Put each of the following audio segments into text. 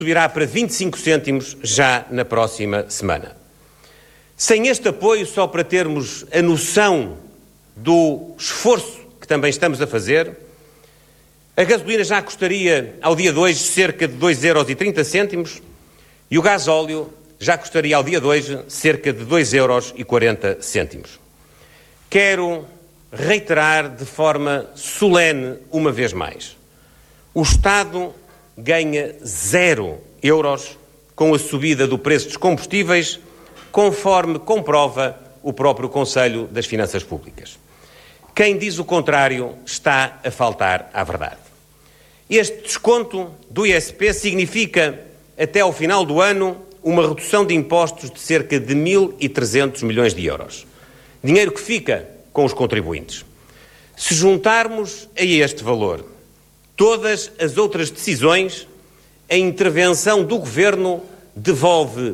subirá para 25 cêntimos já na próxima semana. Sem este apoio, só para termos a noção do esforço que também estamos a fazer, a gasolina já custaria, ao dia de hoje, cerca de 2,30 € e o gasóleo já custaria, ao dia de hoje, cerca de 2,40 €. Quero reiterar de forma solene, uma vez mais, o Estado ganha 0 € com a subida do preço dos combustíveis, conforme comprova o próprio Conselho das Finanças Públicas. Quem diz o contrário está a faltar à verdade. Este desconto do ISP significa, até ao final do ano, uma redução de impostos de cerca de 1.300 milhões de euros. Dinheiro que fica com os contribuintes. Se juntarmos a este valor todas as outras decisões, a intervenção do Governo devolve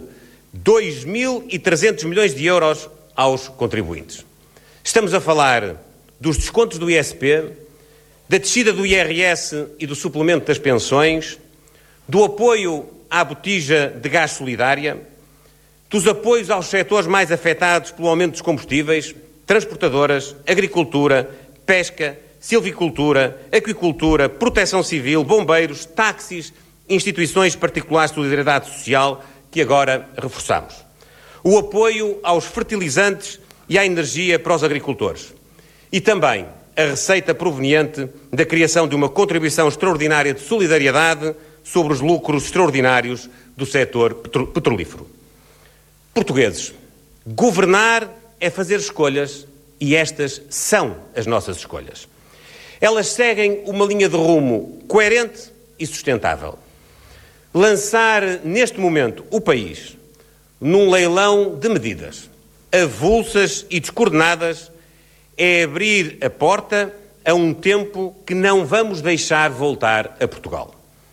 2.300 milhões de euros aos contribuintes. Estamos a falar dos descontos do ISP, da descida do IRS e do suplemento das pensões, do apoio à botija de gás solidária, dos apoios aos setores mais afetados pelo aumento dos combustíveis, transportadoras, agricultura, pesca, silvicultura, aquicultura, proteção civil, bombeiros, táxis, instituições particulares de solidariedade social, que agora reforçamos. O apoio aos fertilizantes e à energia para os agricultores. E também a receita proveniente da criação de uma contribuição extraordinária de solidariedade sobre os lucros extraordinários do setor petrolífero. Portugueses, governar é fazer escolhas e estas são as nossas escolhas. Elas seguem uma linha de rumo coerente e sustentável. Lançar neste momento o país num leilão de medidas avulsas e descoordenadas é abrir a porta a um tempo que não vamos deixar voltar a Portugal.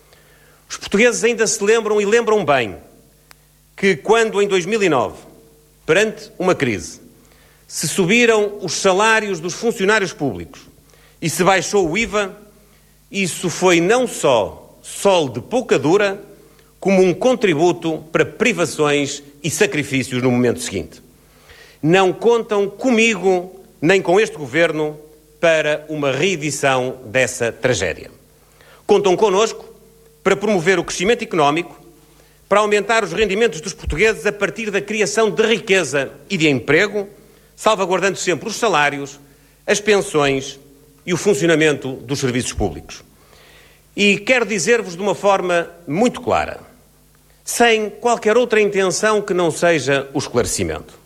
Os portugueses ainda se lembram e lembram bem que quando em 2009, perante uma crise, se subiram os salários dos funcionários públicos e se baixou o IVA, isso foi não só sol de pouca dura, como um contributo para privações e sacrifícios no momento seguinte. Não contam comigo, nem com este Governo, para uma reedição dessa tragédia. Contam connosco para promover o crescimento económico, para aumentar os rendimentos dos portugueses a partir da criação de riqueza e de emprego, salvaguardando sempre os salários, as pensões e o funcionamento dos serviços públicos. E quero dizer-vos de uma forma muito clara, sem qualquer outra intenção que não seja o esclarecimento.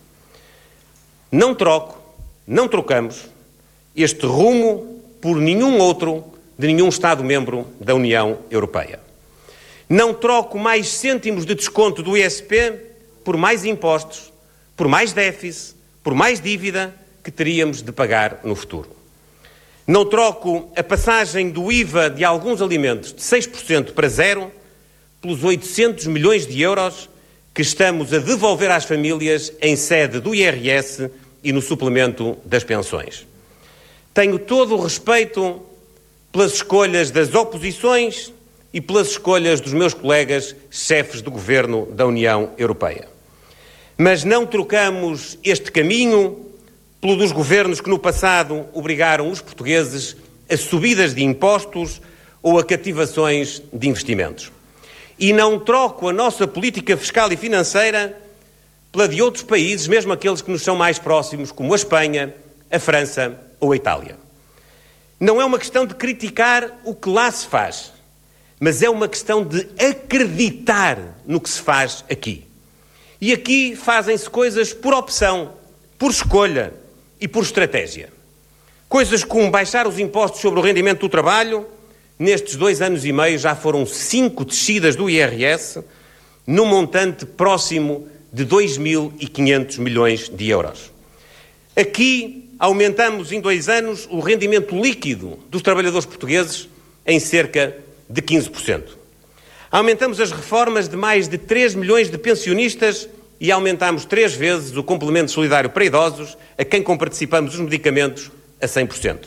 Não trocamos este rumo por nenhum outro de nenhum Estado-membro da União Europeia. Não troco mais cêntimos de desconto do ISP por mais impostos, por mais déficit, por mais dívida que teríamos de pagar no futuro. Não troco a passagem do IVA de alguns alimentos de 6% para 0% pelos 800 milhões de euros que estamos a devolver às famílias em sede do IRS e no suplemento das pensões. Tenho todo o respeito pelas escolhas das oposições e pelas escolhas dos meus colegas chefes do Governo da União Europeia. Mas não trocamos este caminho pelo dos governos que no passado obrigaram os portugueses a subidas de impostos ou a cativações de investimentos. E não troco a nossa política fiscal e financeira pela de outros países, mesmo aqueles que nos são mais próximos, como a Espanha, a França ou a Itália. Não é uma questão de criticar o que lá se faz, mas é uma questão de acreditar no que se faz aqui. E aqui fazem-se coisas por opção, por escolha e por estratégia. Coisas como baixar os impostos sobre o rendimento do trabalho. Nestes 2 anos e meio já foram 5 descidas do IRS, num montante próximo de 2.500 milhões de euros. Aqui aumentamos em 2 anos o rendimento líquido dos trabalhadores portugueses em cerca de 15%. Aumentamos as reformas de mais de 3 milhões de pensionistas e aumentamos 3 vezes o complemento solidário para idosos, a quem comparticipamos os medicamentos a 100%.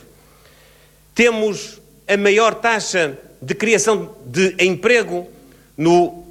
Temos a maior taxa de criação de emprego no